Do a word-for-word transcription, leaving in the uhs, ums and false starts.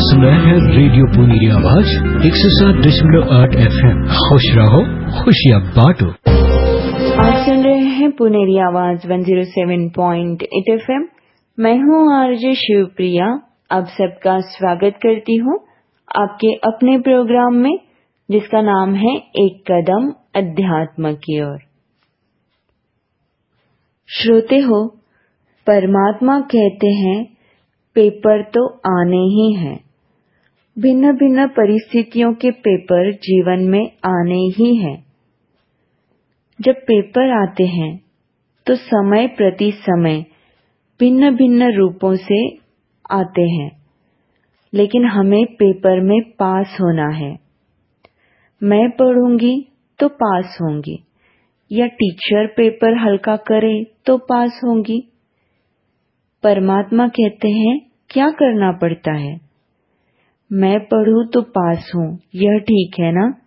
सुन रहे हैं रेडियो पुनेरी आवाज एक सौ सात दशमलव आठ एफ एम। खुश रहो, खुशियाँ बांटो। आप सुन रहे हैं पुनेरी आवाज एक सौ सात पॉइंट आठ एफ एम। मैं हूँ आरजे शिवप्रिया। आप सबका स्वागत करती हूँ आपके अपने प्रोग्राम में, जिसका नाम है एक कदम अध्यात्म की ओर। श्रोते हो, परमात्मा कहते हैं पेपर तो आने ही हैं। भिन्न भिन्न परिस्थितियों के पेपर जीवन में आने ही हैं। जब पेपर आते हैं तो समय प्रति समय भिन्न भिन्न रूपों से आते हैं, लेकिन हमें पेपर में पास होना है। मैं पढ़ूंगी तो पास होंगी, या टीचर पेपर हल्का करे तो पास होंगी। परमात्मा कहते हैं क्या करना पड़ता है? मैं पढ़ूं तो पास हूं, यह ठीक है ना?